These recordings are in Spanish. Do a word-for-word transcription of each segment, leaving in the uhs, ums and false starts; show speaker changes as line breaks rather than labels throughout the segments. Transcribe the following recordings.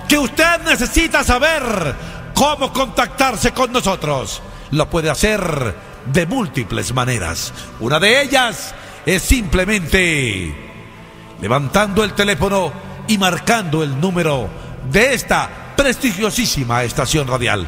que usted necesita saber cómo contactarse con nosotros. Lo puede hacer de múltiples maneras. Una de ellas es simplemente levantando el teléfono y marcando el número de esta prestigiosísima estación radial.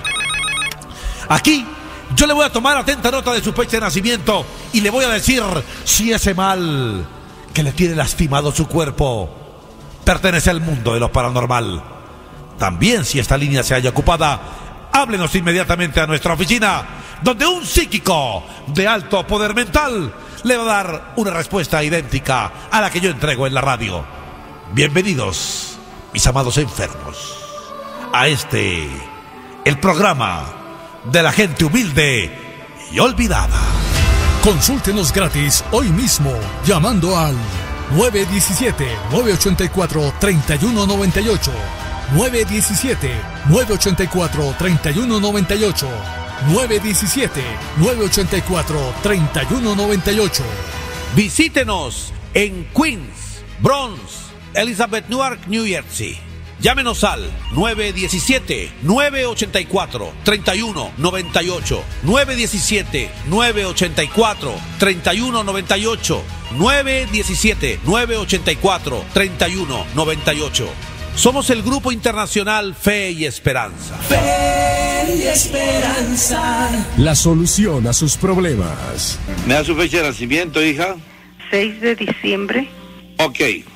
Aquí yo le voy a tomar atenta nota de su fecha de nacimiento y le voy a decir si ese mal que le tiene lastimado su cuerpo pertenece al mundo de lo paranormal. También, si esta línea se halla ocupada, háblenos inmediatamente a nuestra oficina, donde un psíquico de alto poder mental le va a dar una respuesta idéntica a la que yo entrego en la radio. Bienvenidos, mis amados enfermos, a este, el programa de la gente humilde y olvidada.
Consúltenos gratis hoy mismo llamando al nueve uno siete, nueve ocho cuatro, tres uno nueve ocho, nueve uno siete, nueve ocho cuatro, tres uno nueve ocho, nueve uno siete, nueve ocho cuatro, tres uno nueve ocho.
Visítenos en Queens, Bronx, Elizabeth, Newark, New Jersey. Llámenos al nueve uno siete, nueve ocho cuatro, tres uno nueve ocho, nueve uno siete, nueve ocho cuatro, tres uno nueve ocho, nueve uno siete, nueve ocho cuatro, tres uno nueve ocho. Somos el Grupo Internacional Fe y Esperanza.
Fe y Esperanza.
La solución a sus problemas.
¿Me da su fecha de nacimiento, hija?
seis de diciembre.
Ok.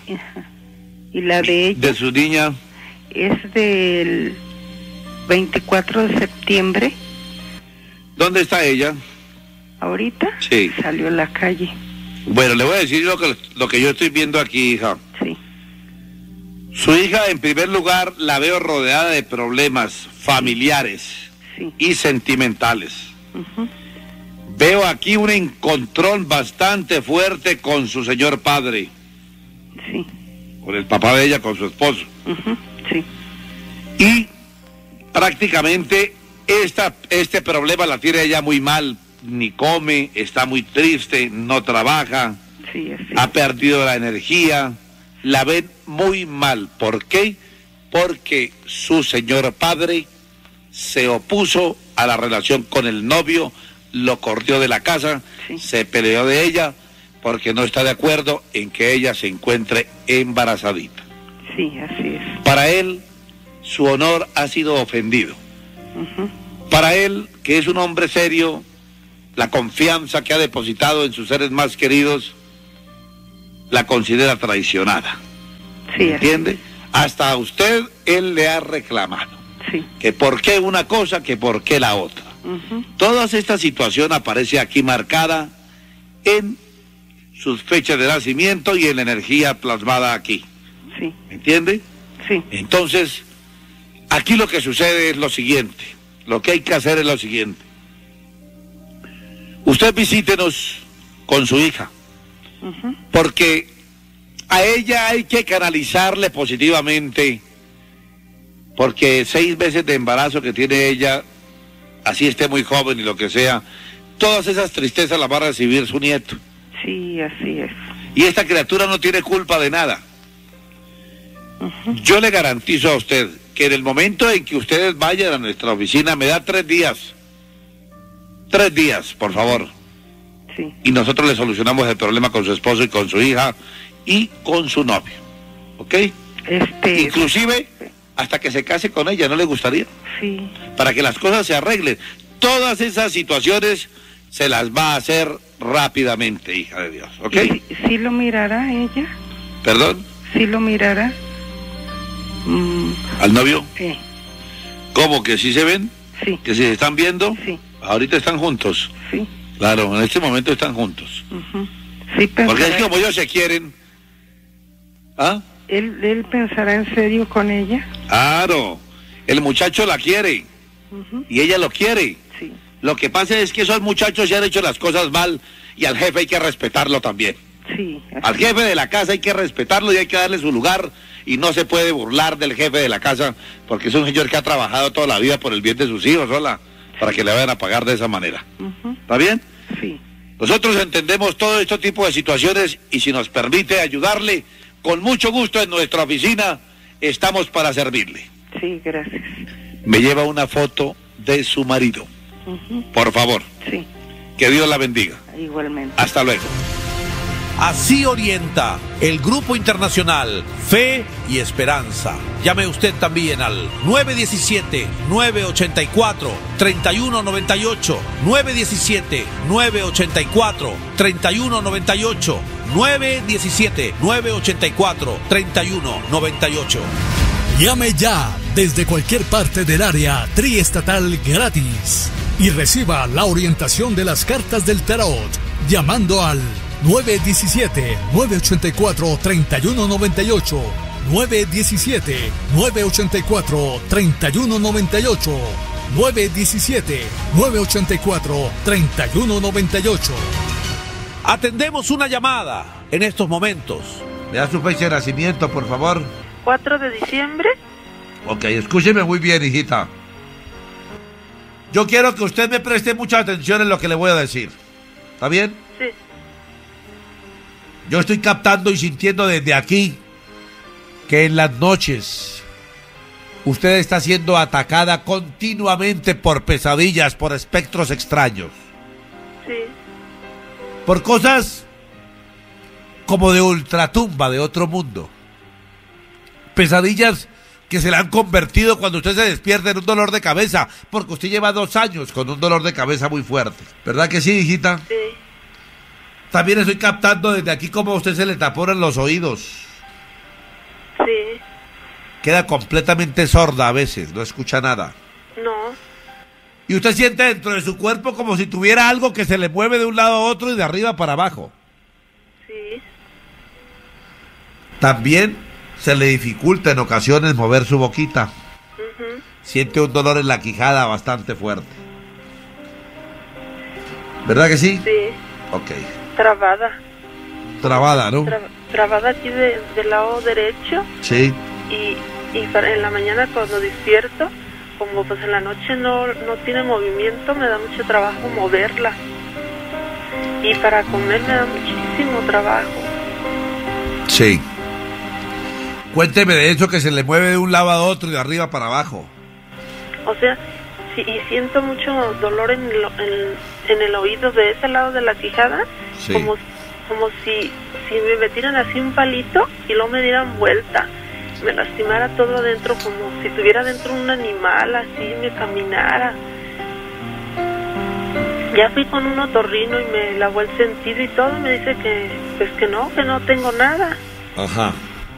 Y la de ella
¿De su niña?
es del veinticuatro de septiembre.
¿Dónde está ella?
¿Ahorita?
Sí.
Salió a la calle.
Bueno, le voy a decir lo que, lo que yo estoy viendo aquí, hija.
Sí.
Su hija, en primer lugar, la veo rodeada de problemas familiares
Sí.
y sentimentales.
Uh-huh.
Veo aquí un encontrón bastante fuerte con su señor padre,
Sí.
con el papá de ella, con su esposo.
Uh-huh. Sí.
Y prácticamente esta, este problema la tiene ella muy mal. Ni come, está muy triste, no trabaja,
Sí, así.
ha perdido la energía, la ven muy mal. ¿Por qué? Porque su señor padre se opuso a la relación con el novio, lo corrió de la casa,
Sí.
se peleó de ella porque no está de acuerdo en que ella se encuentre embarazadita.
Sí, así es.
Para él, su honor ha sido ofendido.
Uh-huh.
Para él, que es un hombre serio, la confianza que ha depositado en sus seres más queridos, la considera traicionada.
Sí,
¿Entiende?
así
Hasta a usted, él le ha reclamado.
es. Sí.
Que por qué una cosa, que por qué la otra.
Uh-huh.
Toda esta situación aparece aquí marcada en sus fechas de nacimiento y en la energía plasmada aquí.
Sí.
¿Entiende?
Sí.
Entonces, aquí lo que sucede es lo siguiente. Lo que hay que hacer es lo siguiente. Usted visítenos con su hija,
Uh-huh.
porque a ella hay que canalizarle positivamente, porque seis meses de embarazo que tiene ella, así esté muy joven y lo que sea, todas esas tristezas las va a recibir su nieto.
Sí, así es.
Y esta criatura no tiene culpa de nada.
Uh-huh.
Yo le garantizo a usted que en el momento en que ustedes vayan a nuestra oficina, me da tres días. Tres días, por favor.
Sí.
Y nosotros le solucionamos el problema con su esposo y con su hija y con su novio. ¿Ok?
Este.
Inclusive hasta que se case con ella, ¿no le gustaría?
Sí.
Para que las cosas se arreglen. Todas esas situaciones se las va a hacer rápidamente, hija de Dios. ¿Ok?
¿Y si, si lo mirará ella?
¿Perdón?
¿Sí lo mirará? Mm,
¿Al novio?
sí.
¿Cómo? ¿Que sí se ven?
Sí.
¿Que si se están viendo?
Sí.
Ahorita están juntos.
Sí.
Claro, en este momento están juntos.
Uh-huh. Sí, pensará,
Porque es que como ellos se quieren. ¿Ah?
¿Él, ¿Él pensará en serio con ella?
Claro. El muchacho la quiere.
Uh-huh.
Y ella lo quiere.
Sí.
Lo que pasa es que esos muchachos ya han hecho las cosas mal y al jefe hay que respetarlo también.
Sí. así.
Al jefe de la casa hay que respetarlo y hay que darle su lugar y no se puede burlar del jefe de la casa porque es un señor que ha trabajado toda la vida por el bien de sus hijos, hola, para que le vayan a pagar de esa manera.
Uh-huh.
¿Está bien?
Sí.
Nosotros entendemos todo este tipo de situaciones y si nos permite ayudarle, con mucho gusto en nuestra oficina estamos para servirle.
Sí. Sí, gracias.
Me lleva una foto de su marido.
Ujú.
Por favor.
Sí,
Que Dios la bendiga.
igualmente.
Hasta luego.
Así orienta el Grupo Internacional Fe y Esperanza. Llame usted también al nueve uno siete, nueve ocho cuatro, tres uno nueve ocho, nueve uno siete, nueve ocho cuatro, tres uno nueve ocho, nueve uno siete, nueve ocho cuatro, tres uno nueve ocho.
Llame ya desde cualquier parte del área triestatal gratis y reciba la orientación de las cartas del tarot llamando al nueve uno siete, nueve ocho cuatro, tres uno nueve ocho, nueve uno siete, nueve ocho cuatro, tres uno nueve ocho, nueve uno siete, nueve ocho cuatro, tres uno nueve ocho.
Atendemos una llamada en estos momentos.
¿Me da su fecha de nacimiento, por favor?
cuatro de diciembre.
Ok, escúcheme muy bien, hijita. Yo quiero que usted me preste mucha atención en lo que le voy a decir. ¿Está bien?
Sí.
Yo estoy captando y sintiendo desde aquí que en las noches usted está siendo atacada continuamente por pesadillas, por espectros extraños,
Sí.
por cosas como de ultratumba, de otro mundo. Pesadillas que se le han convertido cuando usted se despierta en un dolor de cabeza, porque usted lleva dos años con un dolor de cabeza muy fuerte. ¿Verdad que sí, hijita?
Sí.
También estoy captando desde aquí cómo a usted se le taponan los oídos.
Sí.
Queda completamente sorda a veces, no escucha nada.
No.
Y usted siente dentro de su cuerpo como si tuviera algo que se le mueve de un lado a otro y de arriba para abajo.
Sí.
También se le dificulta en ocasiones mover su boquita.
Ujú.
Siente un dolor en la quijada bastante fuerte. ¿Verdad que sí?
Sí.
Ok.
Trabada.
Trabada, ¿no?
Tra- trabada aquí de, del lado derecho.
Sí.
Y, y para- en la mañana cuando despierto, como pues en la noche no, no tiene movimiento, me da mucho trabajo moverla. Y para comer me da muchísimo trabajo.
Sí. Cuénteme de eso que se le mueve de un lado a otro y de arriba para abajo.
O sea, sí, y siento mucho dolor en el, en, en el oído de ese lado de la quijada,
Sí.
como, como si, si me metieran así un palito y luego me dieran vuelta, me lastimara todo adentro, como si tuviera dentro un animal, así me caminara. Ya fui con un otorrino y me lavó el sentido y todo, me dice que pues que no, que no tengo nada.
Ajá.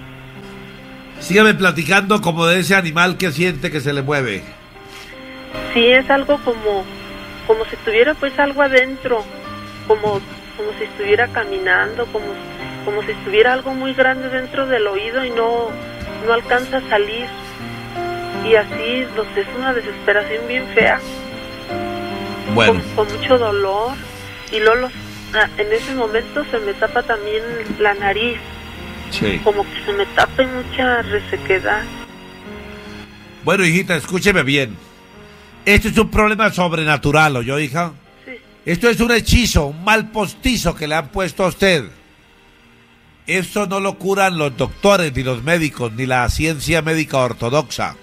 Sígame platicando como de ese animal que siente que se le mueve.
Sí, es algo como, como si tuviera pues algo adentro, como, como si estuviera caminando, como, como si estuviera algo muy grande dentro del oído y no, no alcanza a salir. Y así, no sé, es una desesperación bien fea,
Bueno,
con, con mucho dolor. Y luego los- ah, en ese momento se me tapa también la nariz,
sí.
como que se me tapa y mucha resequedad.
Bueno, hijita, escúcheme bien. Esto es un problema sobrenatural, ¿oyó, hija?
Sí,
Esto es un hechizo, un mal postizo que le han puesto a usted. Esto no lo curan los doctores, ni los médicos, ni la ciencia médica ortodoxa.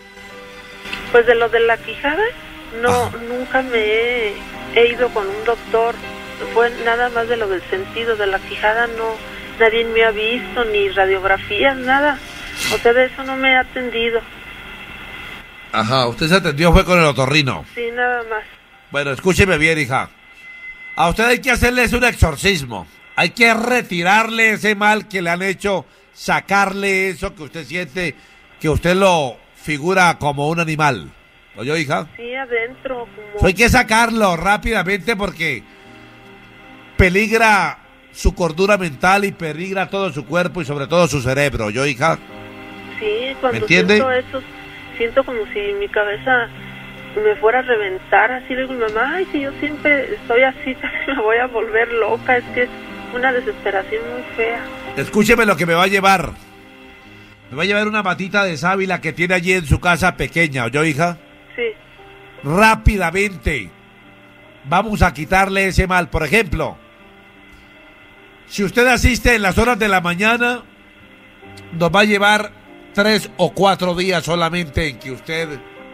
pues de lo de la quijada, no,
Ajá.
nunca me he, he ido con un doctor. Fue nada más de lo del sentido de la quijada, no, nadie me ha visto, ni radiografías, nada. O sea, de eso no me ha atendido.
Ajá, usted se atendió fue con el otorrino.
Sí, nada más.
Bueno, escúcheme bien, hija. A usted hay que hacerle un exorcismo. Hay que retirarle ese mal que le han hecho, sacarle eso que usted siente, que usted lo figura como un animal. ¿Oyó, hija?
Sí, adentro, como...
So, hay que sacarlo rápidamente porque peligra su cordura mental y peligra todo su cuerpo y sobre todo su cerebro. ¿Oyó, hija?
Sí, cuando
entiende?
siento eso, siento como si mi cabeza me fuera a reventar. Así le digo a mi mamá, ay, si yo siempre estoy así, me voy a volver loca. Es que es una desesperación muy fea.
Escúcheme lo que me va a llevar. Me va a llevar una matita de sábila que tiene allí en su casa pequeña. ¿Oyó, hija?
Sí,
Rápidamente vamos a quitarle ese mal. Por ejemplo, si usted asiste en las horas de la mañana, nos va a llevar tres o cuatro días solamente en que usted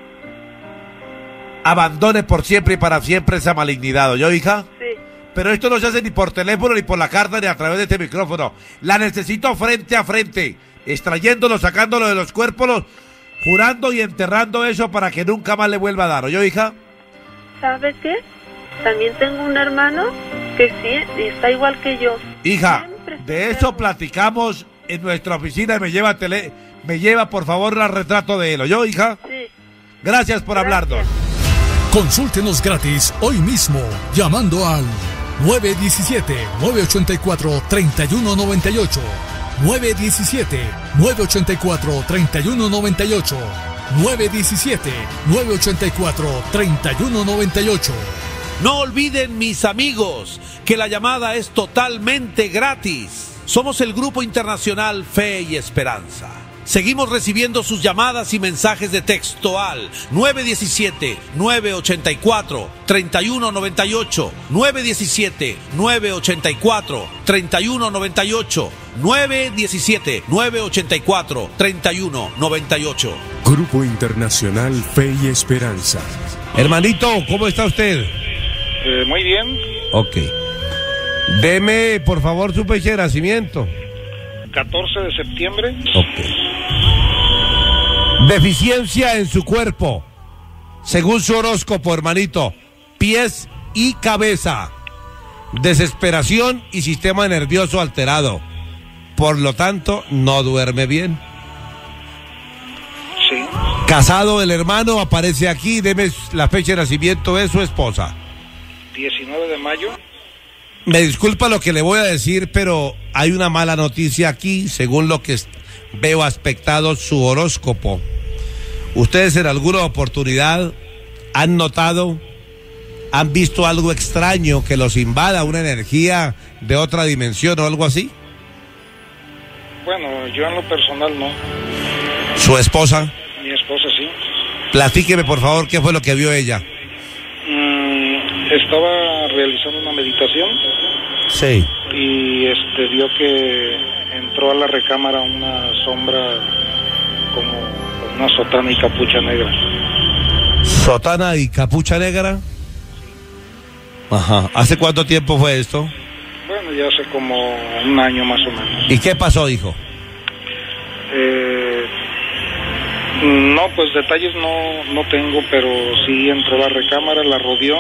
abandone por siempre y para siempre esa malignidad, ¿oyó, hija?
Sí.
Pero esto no se hace ni por teléfono, ni por la carta, ni a través de este micrófono. La necesito frente a frente, extrayéndolo, sacándolo de los cuerpos, jurando y enterrando eso para que nunca más le vuelva a dar, ¿oyó, hija?
¿Sabe qué? También tengo un hermano que sí, está igual que yo.
Hija,
Siempre
de eso platicamos en nuestra oficina y me lleva tele, me lleva por favor el retrato de él, ¿oyó, hija?
Sí.
Gracias por
Gracias.
hablarnos.
Consúltenos gratis hoy mismo llamando al nueve uno siete, nueve ocho cuatro, tres uno nueve ocho, nueve uno siete, nueve ocho cuatro, tres uno nueve ocho, nueve uno siete, nueve ocho cuatro, tres uno nueve ocho.
No olviden, mis amigos, que la llamada es totalmente gratis. Somos el Grupo Internacional Fe y Esperanza. Seguimos recibiendo sus llamadas y mensajes de texto al nueve uno siete, nueve ocho cuatro, tres uno nueve ocho, nueve uno siete, nueve ocho cuatro, tres uno nueve ocho, nueve uno siete, nueve ocho cuatro, tres uno nueve ocho.
Grupo Internacional Fe y Esperanza.
Hermanito, ¿cómo está usted?
Eh, muy bien.
Ok. Deme, por favor, su fecha de nacimiento.
catorce de septiembre.
Ok. Deficiencia en su cuerpo, según su horóscopo, hermanito. Pies y cabeza. Desesperación y sistema nervioso alterado. Por lo tanto, no duerme bien.
Sí.
Casado el hermano, aparece aquí. Deme la fecha de nacimiento de su esposa.
diecinueve de mayo.
Me disculpa lo que le voy a decir, pero hay una mala noticia aquí, según lo que veo aspectado su horóscopo. Ustedes en alguna oportunidad han notado, han visto algo extraño que los invada, una energía de otra dimensión o algo así.
Bueno, yo en lo personal no.
Su esposa,
Mi esposa sí.
platíqueme por favor qué fue lo que vio ella.
Mm, estaba realizando una meditación
Sí.
y este vio que entró a la recámara una sombra como con una sotana y capucha negra.
Sotana y capucha negra. Ajá. ¿Hace cuánto tiempo fue esto?
Bueno, ya hace como un año más o menos.
¿Y qué pasó, hijo?
Eh, no, pues detalles no, no tengo, pero sí entró a la recámara, la rodeó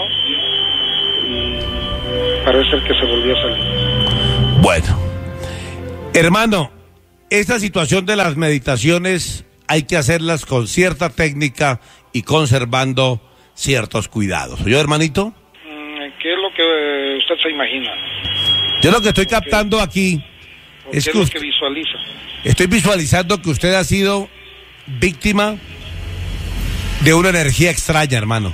y parece ser que se volvió a salir.
Bueno, hermano, esta situación de las meditaciones hay que hacerlas con cierta técnica y conservando ciertos cuidados. ¿Yo, hermanito?
¿Qué es lo que usted se imagina?
Yo lo que estoy captando aquí
¿O
es
qué
que
es lo
usted,
que visualiza?
estoy visualizando que usted ha sido víctima de una energía extraña, hermano.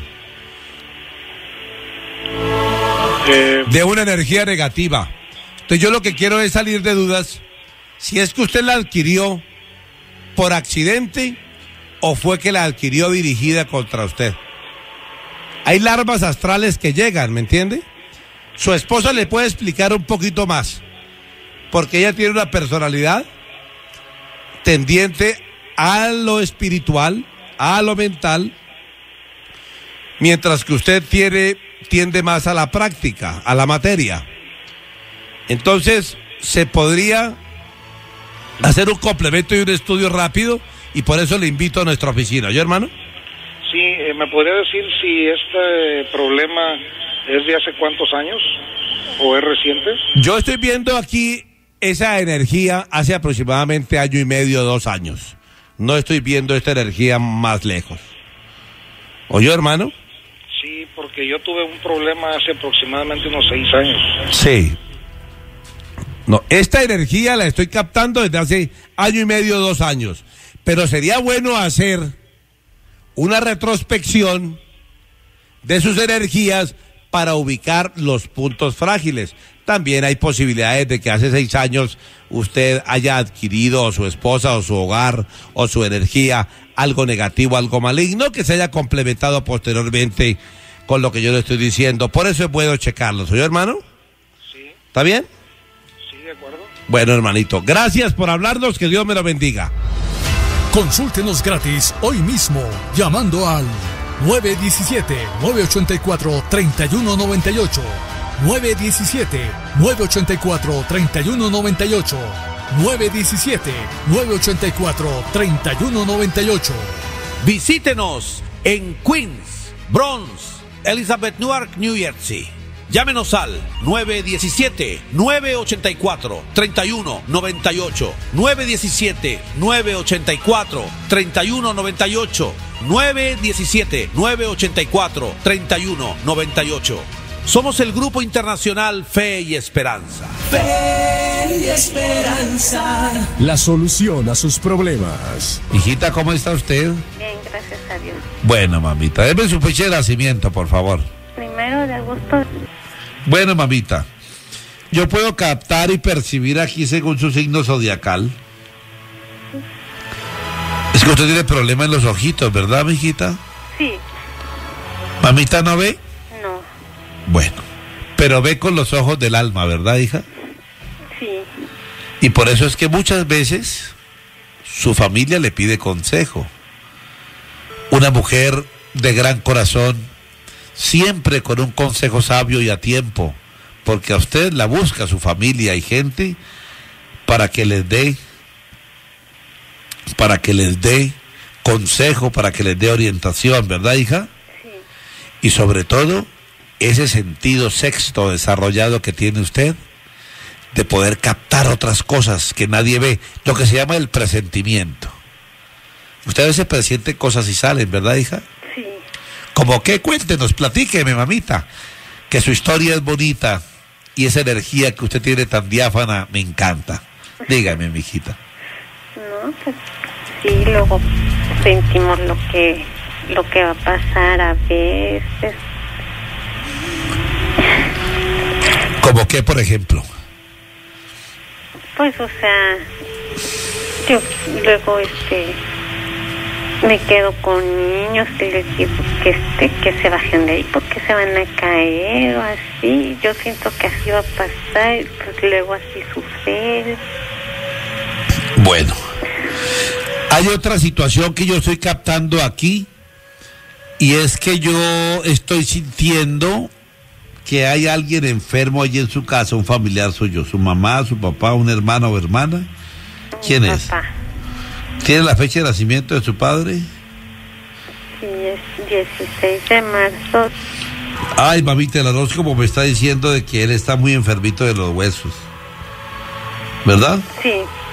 Eh,
De una energía negativa. Entonces yo lo que quiero es salir de dudas si es que usted la adquirió por accidente o fue que la adquirió dirigida contra usted. Hay larvas astrales que llegan, ¿me entiende? Su esposa le puede explicar un poquito más, porque ella tiene una personalidad tendiente a lo espiritual, a lo mental, mientras que usted tiene, tiende más a la práctica, a la materia. Entonces, se podría hacer un complemento y un estudio rápido, y por eso le invito a nuestra oficina. ¿Yo, hermano?
sí, eh, ¿me podría decir si este problema es de hace cuántos años o es reciente?
Yo estoy viendo aquí esa energía hace aproximadamente año y medio, dos años. No estoy viendo esta energía más lejos. ¿Oyó, hermano?
Sí, porque yo tuve un problema hace aproximadamente unos seis años.
Sí. No, esta energía la estoy captando desde hace año y medio, dos años. Pero sería bueno hacer una retrospección de sus energías para ubicar los puntos frágiles. También hay posibilidades de que hace seis años usted haya adquirido, o su esposa, o su hogar, o su energía, algo negativo, algo maligno, que se haya complementado posteriormente con lo que yo le estoy diciendo. Por eso es bueno checarlo. ¿Soy hermano?
Sí.
¿Está bien?
Sí, de acuerdo.
Bueno, hermanito, gracias por hablarnos, que Dios me lo bendiga.
Consúltenos gratis hoy mismo llamando al nueve uno siete, nueve ocho cuatro, tres uno nueve ocho, nueve uno siete, nueve ocho cuatro, tres uno nueve ocho, nueve uno siete, nueve ocho cuatro, tres uno nueve ocho.
Visítenos en Queens, Bronx, Elizabeth, Newark, New Jersey. Llámenos al nueve uno siete, nueve ocho cuatro, tres uno nueve ocho, nueve uno siete, nueve ocho cuatro, tres uno nueve ocho, nueve uno siete, nueve ocho cuatro, tres uno nueve ocho. Somos el Grupo Internacional Fe y Esperanza.
Fe y Esperanza.
La solución a sus problemas.
Hijita, ¿cómo está usted?
Bien, gracias a Dios.
Bueno, mamita, deme su fecha de nacimiento, por favor.
Primero de agosto.
Bueno, mamita, yo puedo captar y percibir aquí según su signo zodiacal. Es que usted tiene problema en los ojitos, ¿verdad, mijita?
Sí.
¿Mamita no ve?
No.
Bueno, pero ve con los ojos del alma, ¿verdad, hija?
Sí.
Y por eso es que muchas veces su familia le pide consejo. Una mujer de gran corazón, siempre con un consejo sabio y a tiempo, porque a usted la busca su familia y gente para que les dé, para que les dé consejo, para que les dé orientación, ¿verdad, hija?
Sí.
Y sobre todo, ese sentido sexto desarrollado que tiene usted, de poder captar otras cosas que nadie ve, lo que se llama el presentimiento. Usted a veces presiente cosas y salen, ¿verdad, hija?
Sí.
¿Cómo qué? Cuéntenos, platíqueme, mamita, que su historia es bonita y esa energía que usted tiene tan diáfana me encanta. Dígame, mijita.
No, pues sí, luego sentimos lo que, lo que va a pasar a veces.
¿Cómo qué, por ejemplo?
Pues, o sea, yo luego, este... me quedo con niños y les digo que este que se bajen de ahí porque se van a caer o así. Yo siento que así va a pasar, pues luego así sucede.
Bueno, hay otra situación que yo estoy captando aquí y es que yo estoy sintiendo que hay alguien enfermo allí en su casa, un familiar suyo, su mamá, su papá, un hermano o hermana. ¿Quién
Mi
es?
papá.
¿Tiene la fecha de nacimiento de su padre?
Sí, es dieciséis de marzo.
Ay, mamita, el horóscopo me está diciendo de que él está muy enfermito de los huesos. ¿Verdad?
Sí.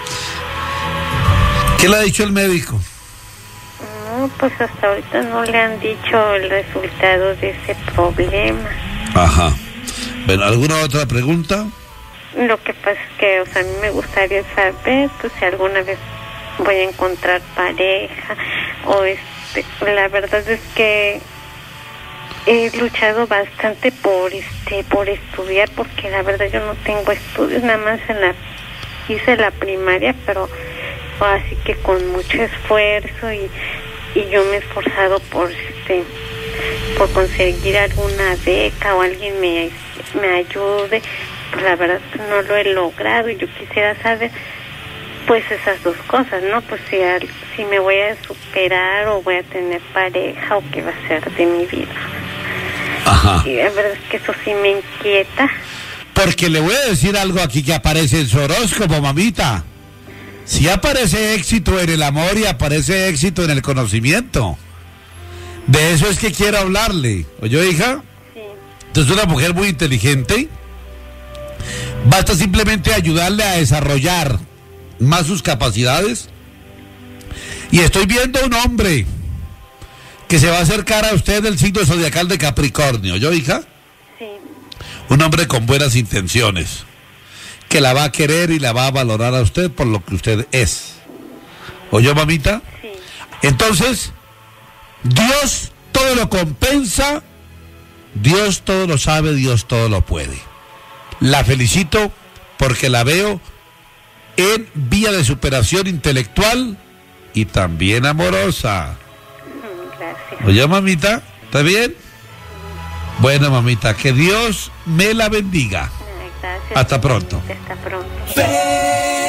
¿Qué le ha dicho el médico?
No, pues hasta ahorita no le han dicho el resultado de ese problema.
Ajá. Bueno, ¿alguna otra pregunta?
Lo que pasa es que, o sea, a mí me gustaría saber, pues, si alguna vez voy a encontrar pareja o este, la verdad es que he luchado bastante por este, por estudiar, porque la verdad yo no tengo estudios, nada más en la hice la primaria, pero así que con mucho esfuerzo y, y yo me he esforzado por este, por conseguir alguna beca o alguien me, me ayude, pues la verdad no lo he logrado y yo quisiera saber pues esas dos cosas, ¿no? Pues si, al, si me voy a superar o voy a tener pareja o qué va a ser de mi vida.
Ajá.
Y la verdad es que eso sí me inquieta.
Porque le voy a decir algo aquí que aparece en su horóscopo, mamita. Si aparece éxito en el amor y aparece éxito en el conocimiento. De eso es que quiero hablarle. ¿Oyó, hija?
Sí.
Entonces, una mujer muy inteligente. Basta simplemente ayudarle a desarrollar más sus capacidades. Y estoy viendo un hombre que se va a acercar a usted del signo zodiacal de Capricornio. ¿Yo, hija?
Sí.
Un hombre con buenas intenciones, que la va a querer y la va a valorar a usted por lo que usted es. ¿Oyó, mamita?
Sí.
Entonces, Dios todo lo compensa, Dios todo lo sabe, Dios todo lo puede. La felicito porque la veo en vía de superación intelectual y también amorosa.
Gracias.
¿Oye, mamita? ¿Está bien? Bueno, mamita, que Dios me la bendiga.
Ay, gracias.
Hasta pronto.
Hasta pronto.
Fe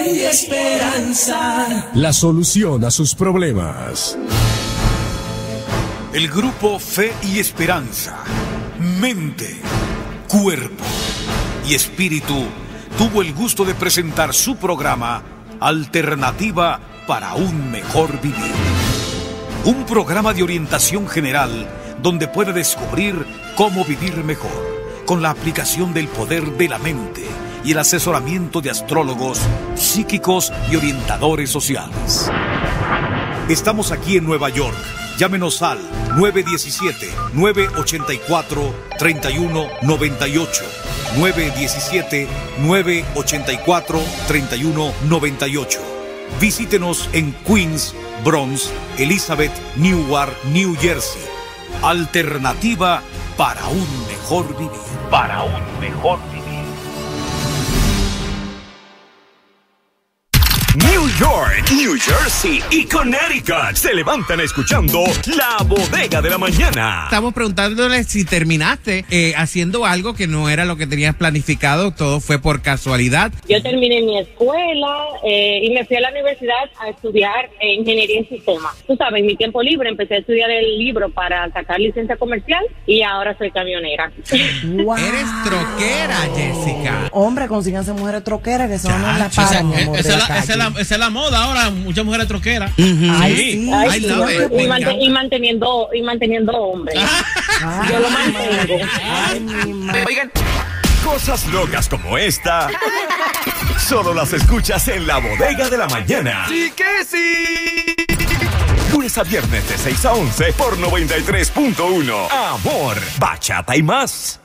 fe y esperanza.
La solución a sus problemas.
El grupo Fe y Esperanza, mente, cuerpo y espíritu tuvo el gusto de presentar su programa Alternativa para un mejor vivir. Un programa de orientación general donde puede descubrir cómo vivir mejor con la aplicación del poder de la mente y el asesoramiento de astrólogos, psíquicos y orientadores sociales. Estamos aquí en Nueva York. Llámenos al nueve uno siete, nueve ocho cuatro, tres uno nueve ocho, nueve uno siete, nueve ocho cuatro, tres uno nueve ocho. Visítenos en Queens, Bronx, Elizabeth, Newark, New Jersey. Alternativa para un mejor vivir. Para un mejor vivir.
New York, New Jersey y Connecticut se levantan escuchando La Bodega de la Mañana.
Estamos preguntándole si terminaste eh, haciendo algo que no era lo que tenías planificado, todo fue por casualidad.
Yo terminé mi escuela eh, y me fui a la universidad a estudiar eh, ingeniería en sistemas. Tú sabes, en mi tiempo libre empecé a estudiar el libro para sacar licencia comercial y ahora soy camionera.
Wow. Eres troquera, Jessica.
Hombre, consíganse mujeres troqueras que son las paras, mi amor, de la calle.
Esa es la moda ahora, muchas mujeres troqueras.
Uh-huh. Ay, sí.
Ay, sí. Y, mant- y manteniendo y manteniendo hombres.
Ay,
yo lo mantengo.
Ay, mi madre.
Oigan, cosas locas como esta solo las escuchas en La Bodega de la Mañana.
¡Sí que sí!
Lunes a viernes de seis a once por noventa y tres punto uno. Amor, bachata y más.